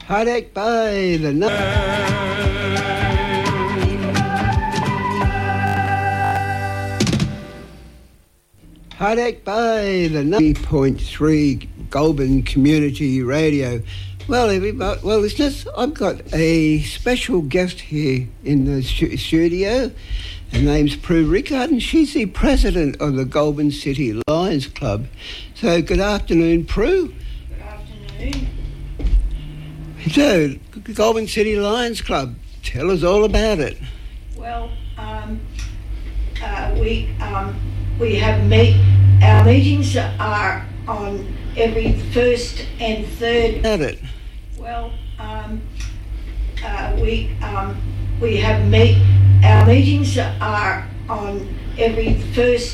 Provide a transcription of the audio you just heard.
Heartache Bay, Heartache Bay, the 90.3 Goulburn Community Radio. Well, everybody, listeners, I've got a special guest here in the studio. Her name's Prue Rickard, and she's the president of the Goulburn City Lions Club. So, good afternoon, Prue. Good afternoon. So, Goulburn City Lions Club, tell us all about it. Well, we have our meetings are on every first and third. About it. Well, we have our meetings are on every first